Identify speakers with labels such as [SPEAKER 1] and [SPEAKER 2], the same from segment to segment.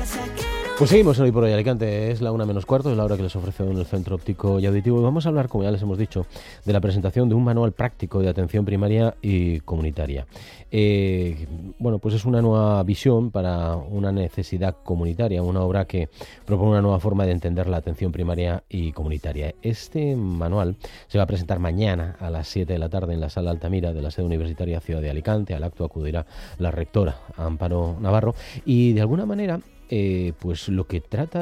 [SPEAKER 1] Pues seguimos en Hoy por Hoy Alicante, es la 1:15, es la hora que les ofrece en el Centro Óptico y Auditivo. Y vamos a hablar, como ya les hemos dicho, de la presentación de un manual práctico de atención primaria y comunitaria. Bueno, pues es una nueva visión para una necesidad comunitaria, una obra que propone una nueva forma de entender la atención primaria y comunitaria. Este manual se va a presentar mañana a las 7 de la tarde en la Sala Altamira de la sede universitaria Ciudad de Alicante. Al acto acudirá la rectora Amparo Navarro y, de alguna manera, pues lo que trata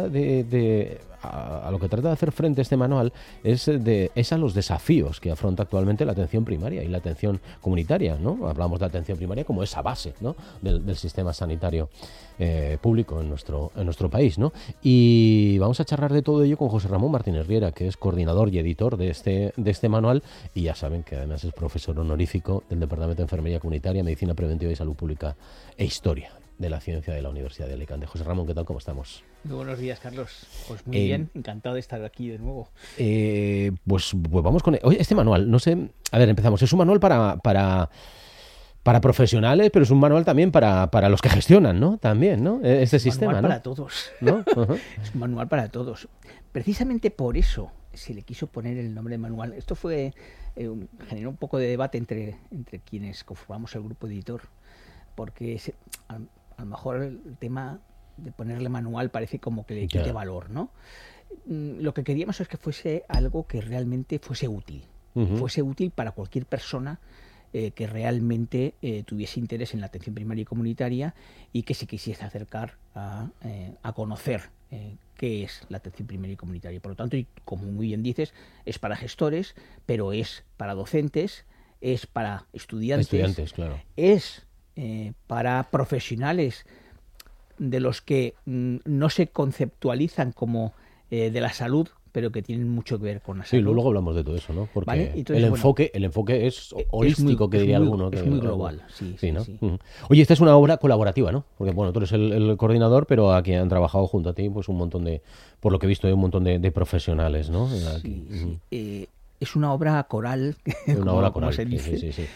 [SPEAKER 1] a lo que trata de hacer frente a este manual es a los desafíos que afronta actualmente la atención primaria y la atención comunitaria, ¿no? Hablamos de atención primaria como esa base, ¿no?, del sistema sanitario público en nuestro país, ¿no? Y vamos a charlar de todo ello con José Ramón Martínez Riera, que es coordinador y editor de este manual, y ya saben que además es profesor honorífico del Departamento de Enfermería Comunitaria, Medicina Preventiva y Salud Pública e Historia de la Ciencia de la Universidad de Alicante. José Ramón, ¿qué tal? ¿Cómo estamos?
[SPEAKER 2] Muy buenos días, Carlos. Pues muy bien, encantado de estar aquí de nuevo.
[SPEAKER 1] Pues vamos con... Oye, este manual, no sé... A ver, empezamos. Es un manual para profesionales, pero es un manual también para los que gestionan, ¿no? También, ¿no? Este sistema, ¿no?
[SPEAKER 2] Es un manual para todos.
[SPEAKER 1] ¿No? Uh-huh.
[SPEAKER 2] Es un manual para todos. Precisamente por eso se le quiso poner el nombre de manual. Esto generó un poco de debate entre quienes conformamos el grupo editor, porque a lo mejor el tema de ponerle manual parece como que le quite valor, ¿no? Lo que queríamos es que fuese algo que realmente fuese útil. Uh-huh. Fuese útil para cualquier persona que realmente tuviese interés en la atención primaria y comunitaria y que se quisiese acercar a conocer qué es la atención primaria y comunitaria. Por lo tanto, y como muy bien dices, es para gestores, pero es para docentes, es para estudiantes,
[SPEAKER 1] claro.
[SPEAKER 2] Es para profesionales de los que no se conceptualizan como de la salud, pero que tienen mucho que ver con la salud.
[SPEAKER 1] Sí, luego hablamos de todo eso, ¿no? Porque
[SPEAKER 2] ¿vale? Entonces,
[SPEAKER 1] el enfoque es holístico, que diría alguno.
[SPEAKER 2] Es muy global, sí,
[SPEAKER 1] ¿no?
[SPEAKER 2] Sí.
[SPEAKER 1] Uh-huh. Oye, esta es una obra colaborativa, ¿no? Porque, bueno, tú eres el coordinador, pero aquí han trabajado junto a ti, pues un montón por lo que he visto, un montón de profesionales, ¿no?
[SPEAKER 2] Aquí. Sí. Es una obra coral, como se dice.
[SPEAKER 1] Sí.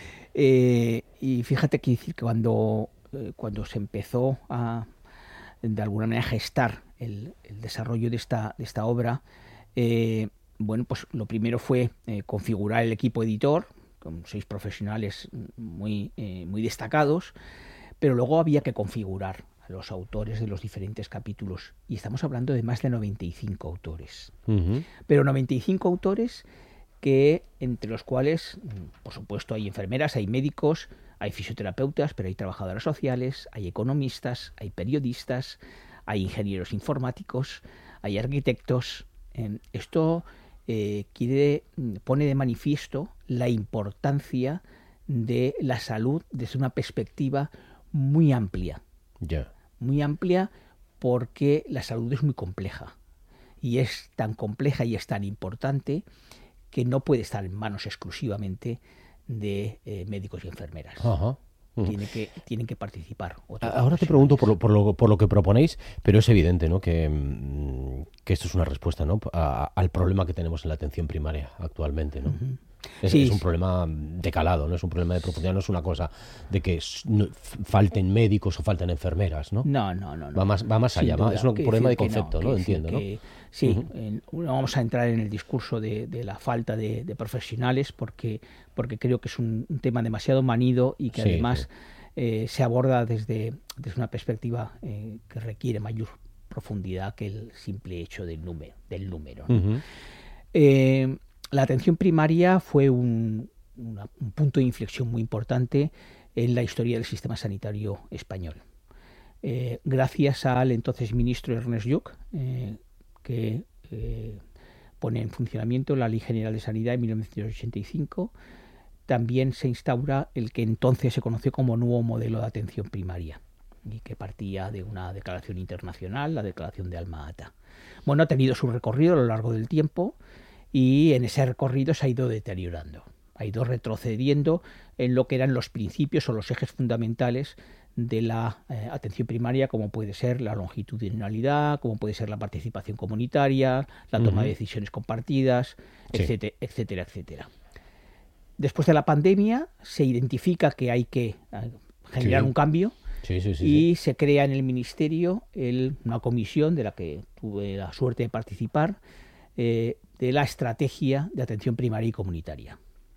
[SPEAKER 2] Y fíjate que cuando se empezó de alguna manera, a gestar el desarrollo de esta obra, bueno, pues lo primero fue configurar el equipo editor, con 6 profesionales muy destacados, pero luego había que configurar a los autores de los diferentes capítulos, y estamos hablando de más de 95 autores. Uh-huh. Pero 95 autores entre los cuales, por supuesto, hay enfermeras, hay médicos, hay fisioterapeutas, pero hay trabajadoras sociales, hay economistas, hay periodistas, hay ingenieros informáticos, hay arquitectos. Esto pone de manifiesto la importancia de la salud desde una perspectiva muy amplia.
[SPEAKER 1] Yeah.
[SPEAKER 2] Muy amplia, porque la salud es muy compleja. Y es tan compleja y es tan importante que no puede estar en manos exclusivamente de médicos y enfermeras.
[SPEAKER 1] Uh-huh.
[SPEAKER 2] Tienen que participar.
[SPEAKER 1] Ahora te pregunto por lo que proponéis, pero es evidente, ¿no?, que esto es una respuesta, ¿no?, al problema que tenemos en la atención primaria actualmente, ¿no? Uh-huh. Es un problema de calado, no es un problema de profundidad, no es una cosa de que falten médicos o falten enfermeras, ¿no?
[SPEAKER 2] No.
[SPEAKER 1] Va más allá, es un problema de concepto, ¿no? Entiendo, ¿no?
[SPEAKER 2] Sí, uh-huh. No vamos a entrar en el discurso de la falta de profesionales, porque creo que es un tema demasiado manido y que además se aborda desde una perspectiva que requiere mayor profundidad que el simple hecho del número, ¿no? Uh-huh. La atención primaria fue un punto de inflexión muy importante en la historia del sistema sanitario español. Gracias al entonces ministro Ernest Lluch, que pone en funcionamiento la Ley General de Sanidad en 1985, también se instaura el que entonces se conoció como nuevo modelo de atención primaria, y que partía de una declaración internacional, la Declaración de Alma-Ata. Bueno, ha tenido su recorrido a lo largo del tiempo, y en ese recorrido se ha ido deteriorando, ha ido retrocediendo en lo que eran los principios o los ejes fundamentales de la atención primaria, como puede ser la longitudinalidad, como puede ser la participación comunitaria, la toma de decisiones compartidas, etcétera. Después de la pandemia se identifica que hay que generar un cambio, y se crea en el Ministerio una comisión de la que tuve la suerte de participar, de la estrategia de atención primaria y comunitaria.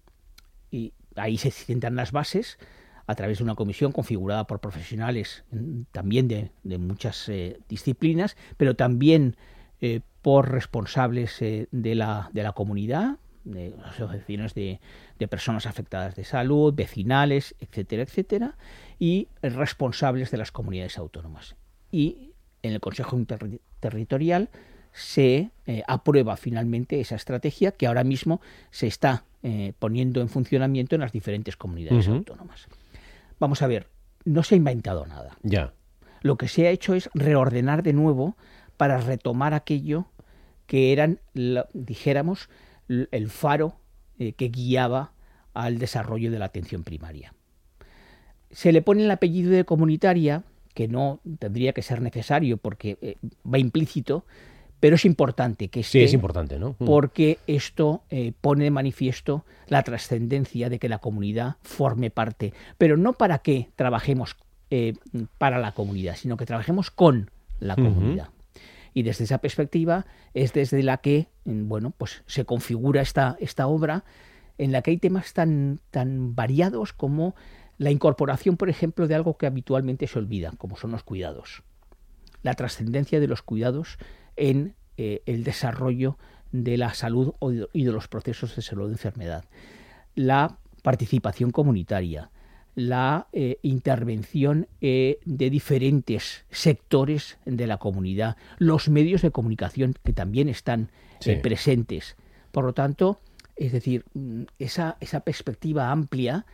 [SPEAKER 2] Y ahí se sientan las bases a través de una comisión configurada por profesionales también de muchas disciplinas, pero también por responsables de la comunidad, de asociaciones de personas afectadas de salud, vecinales, etcétera, etcétera, y responsables de las comunidades autónomas. Y en el Consejo Interterritorial se aprueba finalmente esa estrategia que ahora mismo se está poniendo en funcionamiento en las diferentes comunidades autónomas. Vamos a ver, no se ha inventado nada.
[SPEAKER 1] Ya.
[SPEAKER 2] Lo que se ha hecho es reordenar de nuevo para retomar aquello que eran, dijéramos, el faro que guiaba al desarrollo de la atención primaria. Se le pone el apellido de comunitaria, que no tendría que ser necesario porque va implícito, pero es importante que esté.
[SPEAKER 1] Sí, es importante, ¿no?
[SPEAKER 2] Porque esto pone de manifiesto la trascendencia de que la comunidad forme parte, pero no para que trabajemos para la comunidad, sino que trabajemos con la comunidad. Y desde esa perspectiva es desde la que pues se configura esta obra, en la que hay temas tan variados como la incorporación, por ejemplo, de algo que habitualmente se olvida, como son los cuidados. La trascendencia de los cuidados en el desarrollo de la salud y de los procesos de salud de enfermedad. La participación comunitaria, la intervención de diferentes sectores de la comunidad, los medios de comunicación que también están presentes. Por lo tanto, es decir, esa perspectiva amplia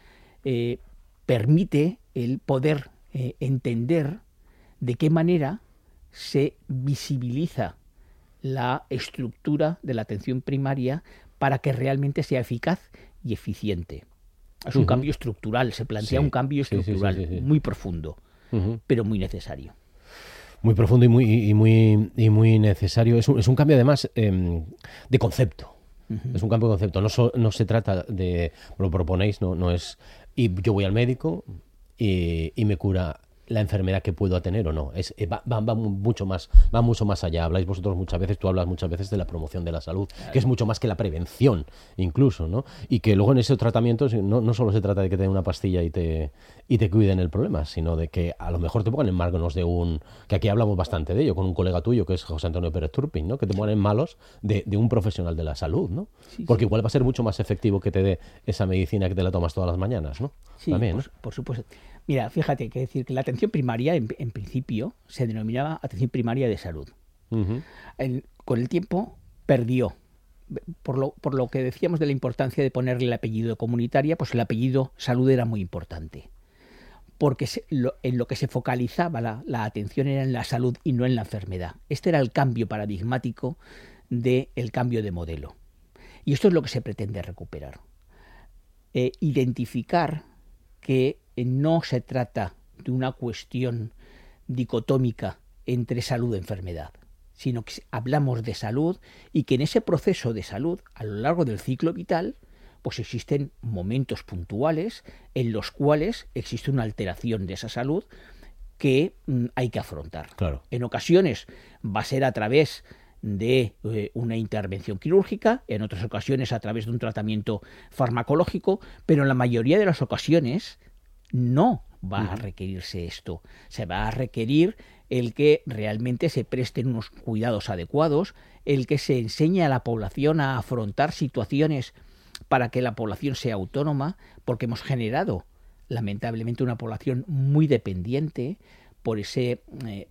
[SPEAKER 2] permite el poder entender de qué manera se visibiliza la estructura de la atención primaria para que realmente sea eficaz y eficiente. Es un cambio estructural, se plantea un cambio estructural muy profundo, pero muy necesario.
[SPEAKER 1] Muy profundo y muy necesario. Es un cambio además de concepto. Es un cambio de concepto. No se trata de, lo proponéis, no es, y yo voy al médico y me cura la enfermedad que puedo tener o no. Va mucho más allá. Habláis vosotros muchas veces, tú hablas muchas veces de la promoción de la salud, claro, que es mucho más que la prevención, incluso, ¿no? Y que luego en ese tratamiento no solo se trata de que te den una pastilla y te cuiden el problema, sino de que a lo mejor te pongan en manos que aquí hablamos bastante de ello, con un colega tuyo que es José Antonio Pérez Turpin, ¿no? Que te ponen en manos de un profesional de la salud, ¿no? Porque igual va a ser mucho más efectivo que te dé esa medicina que te la tomas todas las mañanas, ¿no?
[SPEAKER 2] Sí, también, ¿no? Por supuesto. Mira, fíjate que decir que la atención primaria, en principio, se denominaba atención primaria de salud. Con el tiempo perdió. Por lo que decíamos de la importancia de ponerle el apellido de comunitaria, pues el apellido salud era muy importante. Porque en lo que se focalizaba la atención era en la salud y no en la enfermedad. Este era el cambio paradigmático del cambio de modelo. Y esto es lo que se pretende recuperar. Identificar que no se trata de una cuestión dicotómica entre salud e enfermedad, sino que hablamos de salud y que en ese proceso de salud, a lo largo del ciclo vital, pues existen momentos puntuales en los cuales existe una alteración de esa salud que hay que afrontar.
[SPEAKER 1] Claro.
[SPEAKER 2] En ocasiones va a ser a través de una intervención quirúrgica, en otras ocasiones a través de un tratamiento farmacológico, pero en la mayoría de las ocasiones no va a requerirse esto. Se va a requerir el que realmente se presten unos cuidados adecuados, el que se enseñe a la población a afrontar situaciones para que la población sea autónoma, porque hemos generado lamentablemente una población muy dependiente por ese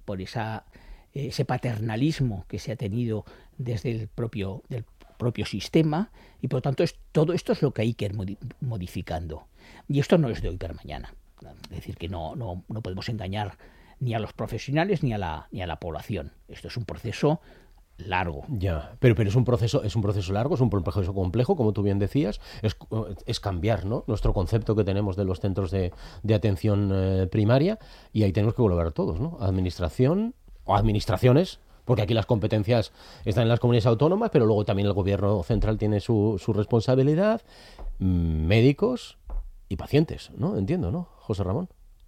[SPEAKER 2] paternalismo que se ha tenido desde el propio sistema, y por lo tanto todo esto es lo que hay que ir modificando. Y esto no es de hoy para mañana. Es decir, que no podemos engañar ni a los profesionales ni a la población. Esto es un proceso largo.
[SPEAKER 1] Ya, pero es un proceso largo, es un proceso complejo, como tú bien decías, es cambiar, ¿no?, nuestro concepto que tenemos de los centros de atención primaria, y ahí tenemos que volver todos, ¿no? Administración o administraciones, porque aquí las competencias están en las comunidades autónomas, pero luego también el gobierno central tiene su responsabilidad, médicos y pacientes, ¿no? Entiendo, ¿no, José Ramón?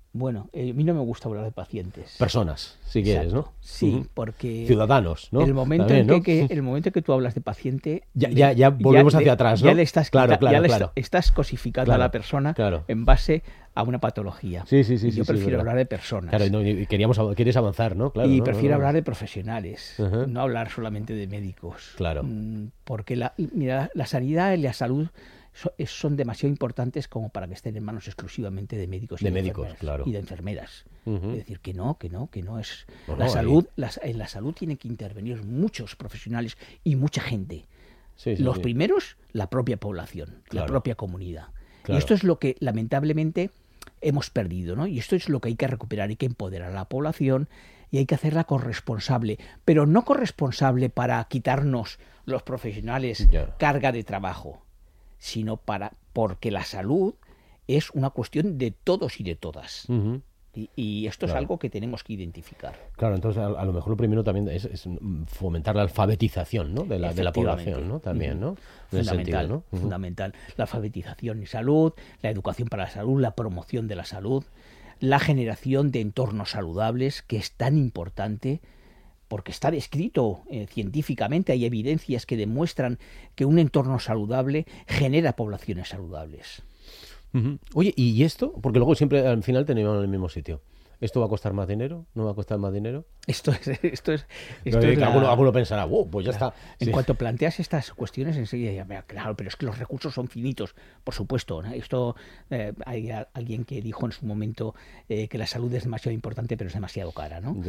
[SPEAKER 2] Bueno, a mí no me gusta hablar de pacientes.
[SPEAKER 1] Personas, si quieres, ¿no?
[SPEAKER 2] Sí, porque...
[SPEAKER 1] Ciudadanos, ¿no?
[SPEAKER 2] El momento,
[SPEAKER 1] También,
[SPEAKER 2] el momento en que tú hablas de paciente...
[SPEAKER 1] Ya volvemos hacia atrás, ¿no?
[SPEAKER 2] Ya le estás, estás cosificando a la persona en base a una patología.
[SPEAKER 1] Sí.
[SPEAKER 2] Yo prefiero hablar de personas.
[SPEAKER 1] Claro, y quieres avanzar, ¿no? Claro,
[SPEAKER 2] y prefiero hablar de profesionales, no hablar solamente de médicos.
[SPEAKER 1] Claro.
[SPEAKER 2] Porque la sanidad y la salud son demasiado importantes como para que estén en manos exclusivamente de médicos y de enfermeras. Es decir, que no es... En la salud tienen que intervenir muchos profesionales y mucha gente. Los primeros, la propia población, la propia comunidad. Y esto es lo que lamentablemente hemos perdido, ¿no? Y esto es lo que hay que recuperar, hay que empoderar a la población y hay que hacerla corresponsable, pero no corresponsable para quitarnos los profesionales carga de trabajo, sino porque la salud es una cuestión de todos y de todas. Y esto es algo que tenemos que identificar.
[SPEAKER 1] Claro, entonces a lo mejor lo primero también es fomentar la alfabetización, ¿no? de la población, ¿no? También, ¿no?
[SPEAKER 2] Fundamental, ¿no? Fundamental. La alfabetización y salud, la educación para la salud, la promoción de la salud, la generación de entornos saludables, que es tan importante, porque está descrito científicamente, hay evidencias que demuestran que un entorno saludable genera poblaciones saludables.
[SPEAKER 1] Oye, ¿y esto? Porque luego siempre al final tenemos en el mismo sitio. ¿Esto va a costar más dinero? ¿No va a costar más dinero? Alguno pensará, pues ya está.
[SPEAKER 2] En cuanto planteas estas cuestiones, enseguida ya, claro, pero es que los recursos son finitos, por supuesto, ¿no? Esto hay alguien que dijo en su momento que la salud es demasiado importante, pero es demasiado cara, ¿no?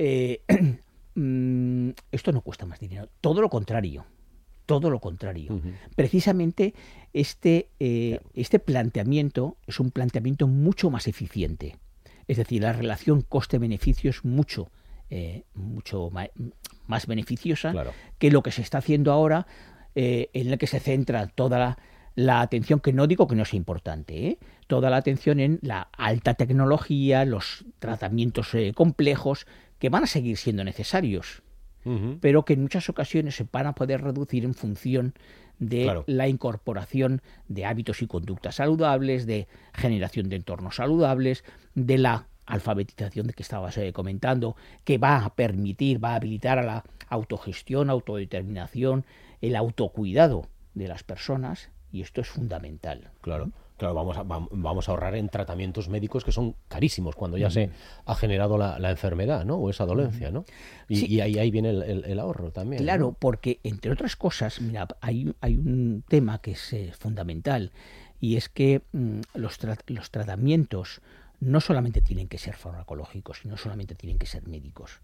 [SPEAKER 2] Esto no cuesta más dinero, todo lo contrario. Precisamente este planteamiento es un planteamiento mucho más eficiente. Es decir, la relación coste-beneficio es mucho más beneficiosa que lo que se está haciendo ahora, en la que se centra toda la atención, que no digo que no sea importante, toda la atención en la alta tecnología, los tratamientos complejos, que van a seguir siendo necesarios, pero que en muchas ocasiones se van a poder reducir en función de la incorporación de hábitos y conductas saludables, de generación de entornos saludables, de la alfabetización de que estabas comentando, que va a habilitar a la autogestión, autodeterminación, el autocuidado de las personas, y esto es fundamental.
[SPEAKER 1] Claro, vamos a ahorrar en tratamientos médicos que son carísimos cuando ya se ha generado la enfermedad, ¿no? O esa dolencia, ¿no? Y ahí viene el ahorro también.
[SPEAKER 2] Claro,
[SPEAKER 1] ¿no?
[SPEAKER 2] Porque entre otras cosas, mira, hay un tema que es fundamental, y es que los tratamientos no solamente tienen que ser farmacológicos, no solamente tienen que ser médicos.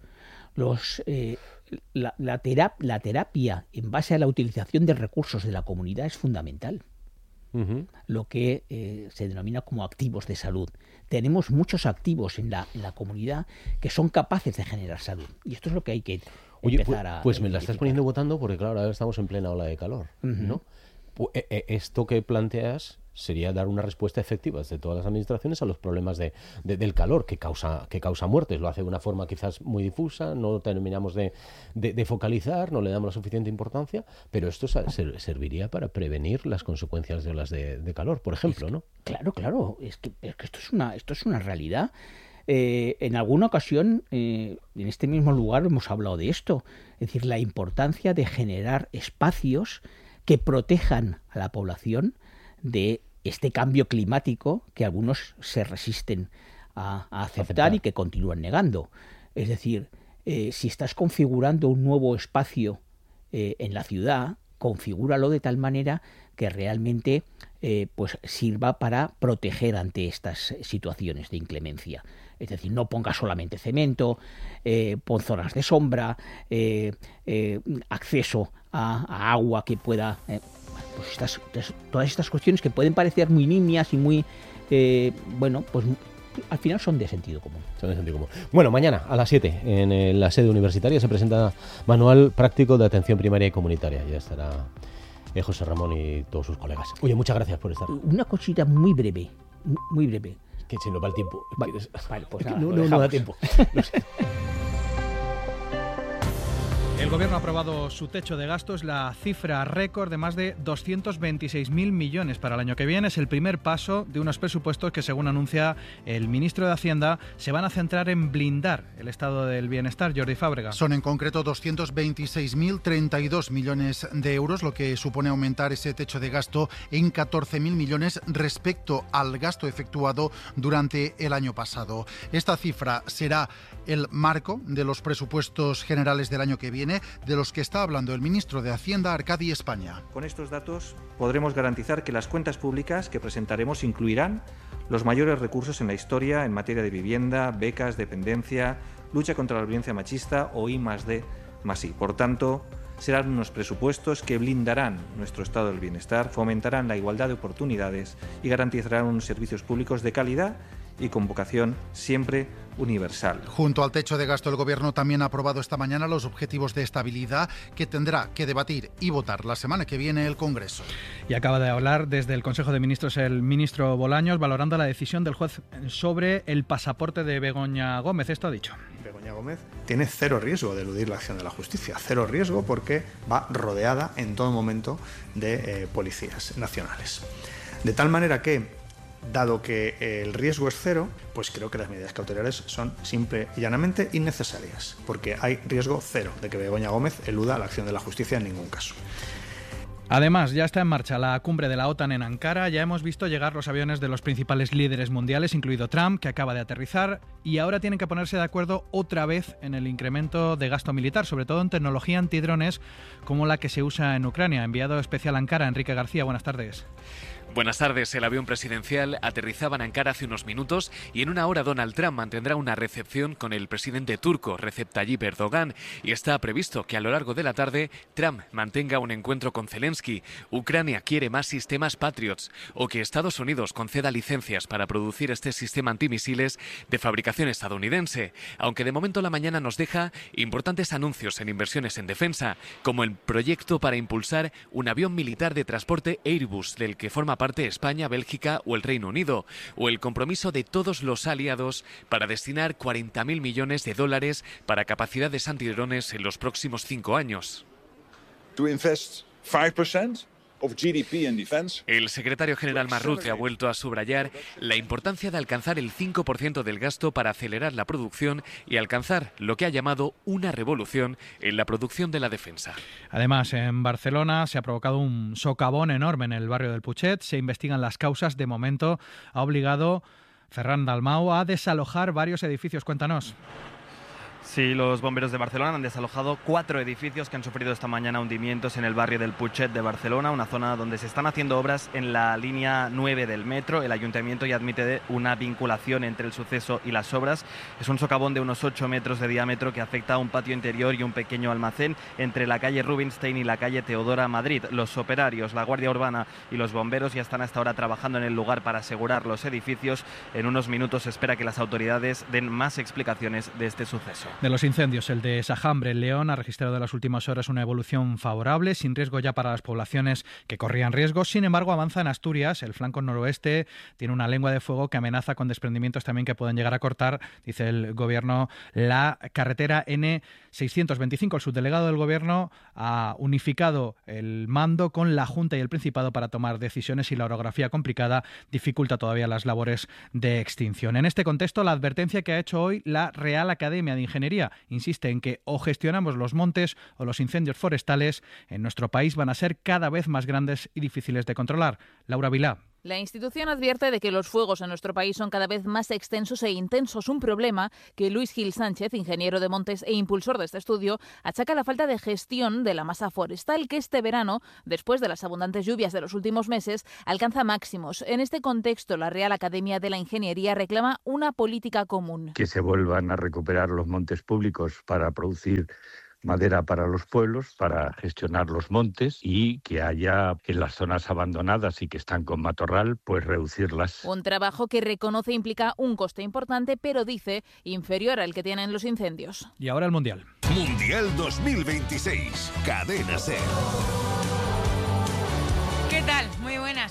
[SPEAKER 2] La terapia en base a la utilización de recursos de la comunidad es fundamental. Lo que se denomina como activos de salud. Tenemos muchos activos en la comunidad que son capaces de generar salud. Y esto es lo que hay que empezar a...
[SPEAKER 1] Pues me la estás poniendo votando porque, claro, ahora estamos en plena ola de calor, ¿no? Esto que planteas sería dar una respuesta efectiva desde todas las administraciones a los problemas del calor que causa muertes. Lo hace de una forma quizás muy difusa, no terminamos de focalizar, no le damos la suficiente importancia, pero esto serviría para prevenir las consecuencias de olas de calor, por ejemplo, ¿no?
[SPEAKER 2] Claro. Es que esto es una realidad. En alguna ocasión, en este mismo lugar, hemos hablado de esto. Es decir, la importancia de generar espacios que protejan a la población de este cambio climático que algunos se resisten a aceptar y que continúan negando. Es decir, si estás configurando un nuevo espacio en la ciudad, configúralo de tal manera que realmente pues sirva para proteger ante estas situaciones de inclemencia. Es decir, no pongas solamente cemento, pon zonas de sombra, acceso a agua que pueda... pues todas estas cuestiones que pueden parecer muy nimias y muy... pues al final son de sentido común.
[SPEAKER 1] Bueno, mañana a las 7 en la sede universitaria se presenta Manual Práctico de Atención Primaria y Comunitaria. Ya estará José Ramón y todos sus colegas. Oye, muchas gracias por estar.
[SPEAKER 2] Una cosita muy breve.
[SPEAKER 1] Que se nos va el tiempo.
[SPEAKER 2] Vale, pues nada,
[SPEAKER 1] no da tiempo. No sé.
[SPEAKER 3] El Gobierno ha aprobado su techo de gastos, la cifra récord de más de 226.000 millones para el año que viene. Es el primer paso de unos presupuestos que, según anuncia el ministro de Hacienda, se van a centrar en blindar el estado del bienestar. Jordi Fábrega.
[SPEAKER 4] Son en concreto 226.032 millones de euros, lo que supone aumentar ese techo de gasto en 14.000 millones respecto al gasto efectuado durante el año pasado. Esta cifra será el marco de los presupuestos generales del año que viene, de los que está hablando el ministro de Hacienda, Arcadi España.
[SPEAKER 5] Con estos datos podremos garantizar que las cuentas públicas que presentaremos incluirán los mayores recursos en la historia en materia de vivienda, becas, dependencia, lucha contra la violencia machista o I+D+I. Por tanto, serán unos presupuestos que blindarán nuestro estado del bienestar, fomentarán la igualdad de oportunidades y garantizarán unos servicios públicos de calidad y con vocación siempre universal.
[SPEAKER 4] Junto al techo de gasto, el Gobierno también ha aprobado esta mañana los objetivos de estabilidad que tendrá que debatir y votar la semana que viene el Congreso.
[SPEAKER 3] Y acaba de hablar desde el Consejo de Ministros el ministro Bolaños, valorando la decisión del juez sobre el pasaporte de Begoña Gómez. Esto ha dicho.
[SPEAKER 6] Begoña Gómez tiene cero riesgo de eludir la acción de la justicia, cero riesgo porque va rodeada en todo momento de policías nacionales. De tal manera que, dado que el riesgo es cero, pues creo que las medidas cautelares son simple y llanamente innecesarias, porque hay riesgo cero de que Begoña Gómez eluda la acción de la justicia en ningún caso.
[SPEAKER 3] Además, ya está en marcha la cumbre de la OTAN en Ankara. Ya hemos visto llegar los aviones de los principales líderes mundiales, incluido Trump, que acaba de aterrizar, y ahora tienen que ponerse de acuerdo otra vez en el incremento de gasto militar, sobre todo en tecnología antidrones como la que se usa en Ucrania. Enviado especial a Ankara, Enrique García, buenas tardes.
[SPEAKER 7] Buenas tardes. El avión presidencial aterrizaba en Ankara hace unos minutos y en una hora Donald Trump mantendrá una recepción con el presidente turco Recep Tayyip Erdogan y está previsto que a lo largo de la tarde Trump mantenga un encuentro con Zelensky. Ucrania quiere más sistemas Patriots o que Estados Unidos conceda licencias para producir este sistema antimisiles de fabricación estadounidense, aunque de momento la mañana nos deja importantes anuncios en inversiones en defensa, como el proyecto para impulsar un avión militar de transporte Airbus del que forma parte España, Bélgica o el Reino Unido, o el compromiso de todos los aliados para destinar 40.000 millones de dólares para capacidades antidrones en los próximos 5 años.
[SPEAKER 8] To invest 5% of GDP in defense.
[SPEAKER 7] El secretario general Marrute ha vuelto a subrayar la importancia de alcanzar el 5% del gasto para acelerar la producción y alcanzar lo que ha llamado una revolución en la producción de la defensa.
[SPEAKER 3] Además, en Barcelona se ha provocado un socavón enorme en el barrio del Putxet. Se investigan las causas. De momento ha obligado Ferran Dalmau a desalojar varios edificios. Cuéntanos.
[SPEAKER 9] Sí, los bomberos de Barcelona han desalojado 4 edificios que han sufrido esta mañana hundimientos en el barrio del Putxet de Barcelona, una zona donde se están haciendo obras en la línea 9 del metro. El ayuntamiento ya admite una vinculación entre el suceso y las obras. Es un socavón de unos 8 metros de diámetro que afecta a un patio interior y un pequeño almacén entre la calle Rubinstein y la calle Teodora Madrid. Los operarios, la Guardia Urbana y los bomberos ya están hasta ahora trabajando en el lugar para asegurar los edificios. En unos minutos se espera que las autoridades den más explicaciones de este suceso.
[SPEAKER 3] De los incendios, el de Sajambre, en León, ha registrado en las últimas horas una evolución favorable, sin riesgo ya para las poblaciones que corrían riesgo. Sin embargo, avanza en Asturias. El flanco noroeste tiene una lengua de fuego que amenaza con desprendimientos también que pueden llegar a cortar, dice el Gobierno, la carretera N625. El subdelegado del Gobierno ha unificado el mando con la Junta y el Principado para tomar decisiones y la orografía complicada dificulta todavía las labores de extinción. En este contexto, la advertencia que ha hecho hoy la Real Academia de Ingeniería insiste en que o gestionamos los montes o los incendios forestales en nuestro país van a ser cada vez más grandes y difíciles de controlar. Laura Vilá.
[SPEAKER 10] La institución advierte de que los fuegos en nuestro país son cada vez más extensos e intensos, un problema que Luis Gil Sánchez, ingeniero de montes e impulsor de este estudio, achaca a la falta de gestión de la masa forestal que este verano, después de las abundantes lluvias de los últimos meses, alcanza máximos. En este contexto, la Real Academia de la Ingeniería reclama una política común.
[SPEAKER 11] Que se vuelvan a recuperar los montes públicos para producir madera para los pueblos, para gestionar los montes y que haya en las zonas abandonadas y que están con matorral, pues reducirlas.
[SPEAKER 10] Un trabajo que reconoce implica un coste importante, pero dice inferior al que tienen los incendios.
[SPEAKER 3] Y ahora el Mundial.
[SPEAKER 12] Mundial 2026, Cadena SER.
[SPEAKER 13] ¿Qué tal? Muy buenas.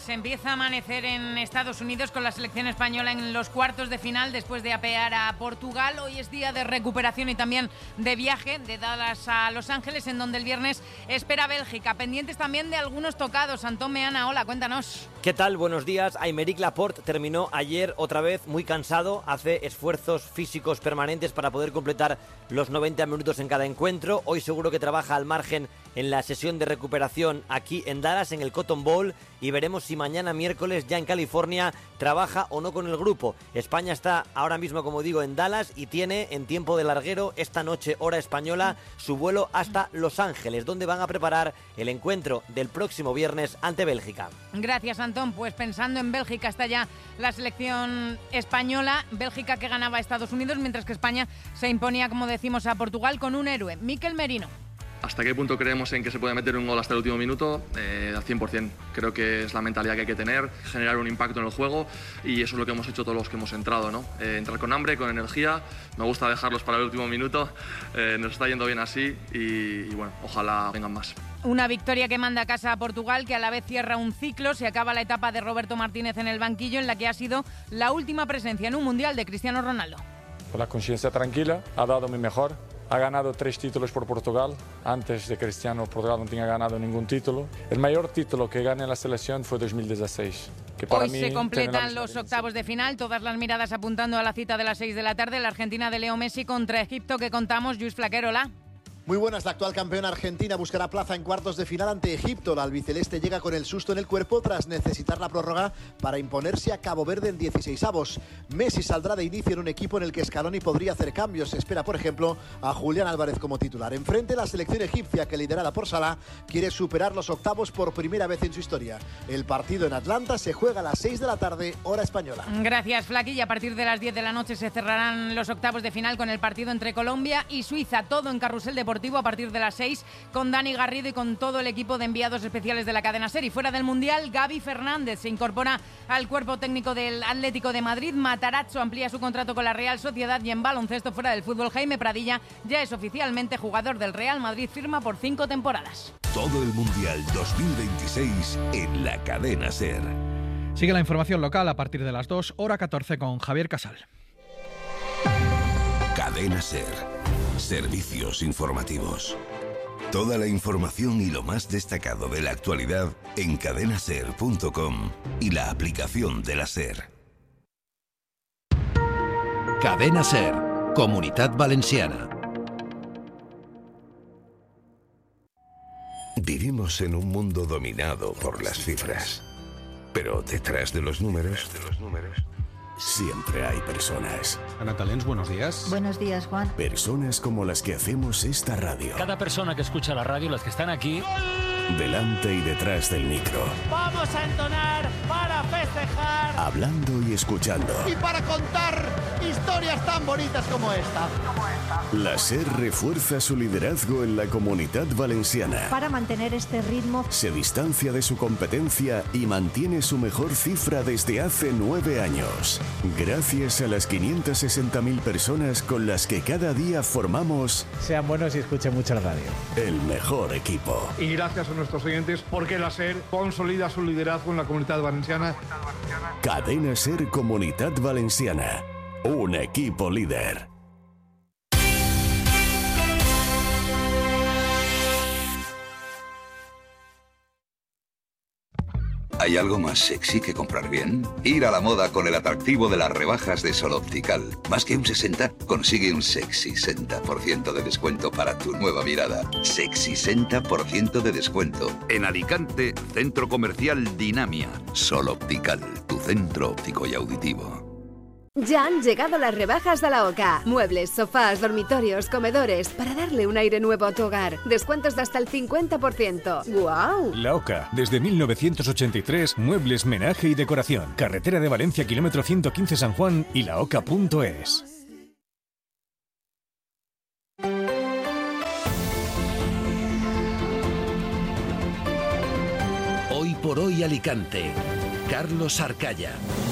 [SPEAKER 12] días empieza a amanecer en Estados Unidos con la selección española en los cuartos de final después de apear a Portugal. Hoy es día de recuperación y también de viaje de Dallas a Los Ángeles, en donde el viernes espera Bélgica. Pendientes también de algunos tocados. Antón Meana, hola, cuéntanos.
[SPEAKER 13] ¿Qué tal? Buenos días. Aymeric Laporte terminó ayer otra vez muy cansado. Hace esfuerzos físicos permanentes para poder completar los 90 minutos en cada encuentro. Hoy seguro que trabaja al margen en la sesión de recuperación aquí en Dallas, en el Cotton Bowl, y veremos si mañana miércoles ya en California trabaja o no con el grupo. España está ahora mismo, como digo, en Dallas y tiene en tiempo de larguero esta noche, hora española, su vuelo hasta Los Ángeles, donde van a preparar el encuentro del próximo viernes ante Bélgica.
[SPEAKER 12] Gracias, Antón. Pues pensando en Bélgica está ya la selección española. Bélgica que ganaba a Estados Unidos, mientras que España se imponía, como decimos, a Portugal con un héroe, Mikel Merino.
[SPEAKER 14] ¿Hasta qué punto creemos en que se puede meter un gol hasta el último minuto? Al 100%. Creo que es la mentalidad que hay que tener, generar un impacto en el juego, y eso es lo que hemos hecho todos los que hemos entrado, ¿no? Entrar con hambre, con energía. Me gusta dejarlos para el último minuto. Nos está yendo bien así y bueno, ojalá vengan más.
[SPEAKER 12] Una victoria que manda a casa a Portugal, que a la vez cierra un ciclo. Se acaba la etapa de Roberto Martínez en el banquillo, en la que ha sido la última presencia en un Mundial de Cristiano Ronaldo.
[SPEAKER 15] Con la conciencia tranquila, ha dado mi mejor. Ha ganado 3 títulos por Portugal. Antes de Cristiano, Portugal no tenía ganado ningún título. El mayor título que gané en la selección fue 2016. Que para
[SPEAKER 12] Hoy
[SPEAKER 15] mí
[SPEAKER 12] se completan los octavos de final, todas las miradas apuntando a la cita de las 6 de la tarde. La Argentina de Leo Messi contra Egipto, que contamos. Luis Flaquerola.
[SPEAKER 16] Muy buenas, la actual campeona argentina buscará plaza en cuartos de final ante Egipto. La albiceleste llega con el susto en el cuerpo tras necesitar la prórroga para imponerse a Cabo Verde en 16avos. Messi saldrá de inicio en un equipo en el que Scaloni podría hacer cambios. Se espera, por ejemplo, a Julián Álvarez como titular. Enfrente, la selección egipcia, que liderada por Salah, quiere superar los octavos por primera vez en su historia. El partido en Atlanta se juega a las 6 de la tarde, hora española.
[SPEAKER 12] Gracias, Flaqui. Y a partir de las 10 de la noche se cerrarán los octavos de final con el partido entre Colombia y Suiza. Todo en Carrusel Deportivo a partir de las 6 con Dani Garrido y con todo el equipo de enviados especiales de la cadena SER. Y fuera del Mundial, Gaby Fernández se incorpora al cuerpo técnico del Atlético de Madrid. Matarazzo amplía su contrato con la Real Sociedad, y en baloncesto fuera del fútbol, Jaime Pradilla ya es oficialmente jugador del Real Madrid, firma por 5 temporadas.
[SPEAKER 17] Todo el Mundial 2026 en la cadena SER.
[SPEAKER 3] Sigue la información local a partir de las 2, hora 14 con Javier Casal.
[SPEAKER 17] Cadena SER. Servicios informativos. Toda la información y lo más destacado de la actualidad en cadenaser.com y la aplicación de la SER. Cadena SER, Comunitat Valenciana. Vivimos en un mundo dominado por las cifras. Pero detrás de los números siempre hay personas.
[SPEAKER 18] Ana Talens, buenos días.
[SPEAKER 19] Buenos días, Juan.
[SPEAKER 17] Personas como las que hacemos esta radio.
[SPEAKER 20] Cada persona que escucha la radio, las que están aquí...
[SPEAKER 17] Delante y detrás del micro.
[SPEAKER 21] Vamos a entonar para festejar.
[SPEAKER 17] Hablando y escuchando.
[SPEAKER 21] Y para contar historias tan bonitas como esta.
[SPEAKER 17] La SER refuerza su liderazgo en la Comunitat Valenciana.
[SPEAKER 19] Para mantener este ritmo,
[SPEAKER 17] se distancia de su competencia y mantiene su mejor cifra desde hace 9 años. Gracias a las 560.000 personas con las que cada día formamos...
[SPEAKER 22] Sean buenos y escuchen mucho la radio.
[SPEAKER 17] El mejor equipo.
[SPEAKER 23] Y gracias a nuestros oyentes, porque la SER consolida su liderazgo en la Comunitat Valenciana.
[SPEAKER 17] Cadena SER Comunitat Valenciana. Un equipo líder.
[SPEAKER 24] ¿Hay algo más sexy que comprar bien? Ir a la moda con el atractivo de las rebajas de Sol Optical. Más que un 60, consigue un sexy 60% de descuento para tu nueva mirada. Sexy 60% de descuento. En Alicante, Centro Comercial Dinamia. Sol Optical, tu centro óptico y auditivo.
[SPEAKER 25] Ya han llegado las rebajas de la OCA. Muebles, sofás, dormitorios, comedores, para darle un aire nuevo a tu hogar. Descuentos de hasta el 50%. ¡Guau!
[SPEAKER 26] La OCA, desde 1983, muebles, menaje y decoración. Carretera de Valencia, kilómetro 115 San Juan y laoca.es.
[SPEAKER 17] Hoy por hoy Alicante. Carlos Arcaya.